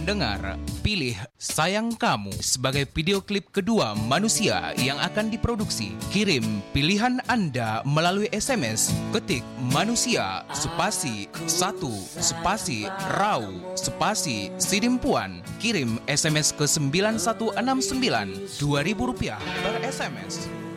pendengar, pilih Sayang Kamu sebagai video klip kedua manusia yang akan diproduksi. Kirim pilihan Anda melalui SMS. Ketik manusia spasi 1 spasi rau spasi sidimpuan. Kirim SMS ke 9169, Rp2.000 per SMS.